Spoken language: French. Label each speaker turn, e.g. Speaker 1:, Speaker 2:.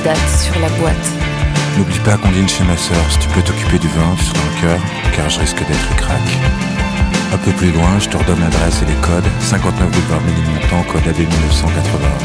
Speaker 1: date sur la boîte.
Speaker 2: N'oublie pas qu'on dîne chez ma sœur, si tu peux t'occuper du vin, tu seras un cœur, car je risque d'être crack. Un peu plus loin, je te redonne l'adresse et les codes, 59 boulevard Ménilmontant, code AB 1980.